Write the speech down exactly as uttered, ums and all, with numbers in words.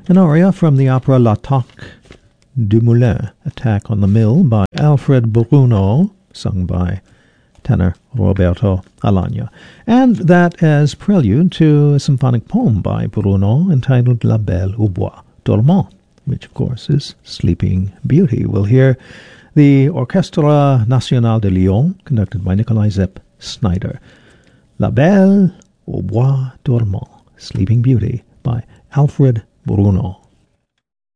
An aria from the opera L'Attaque du Moulin, Attack on the Mill, by Alfred Bruno, sung by tenor Roberto Alagna, and that as prelude to a symphonic poem by Bruno entitled La Belle au Bois Dormant, which of course is Sleeping Beauty. We'll hear the Orchestre National de Lyon, conducted by Nikolai Zepp Snyder. La Belle au Bois Dormant, Sleeping Beauty, by Alfred Bruno.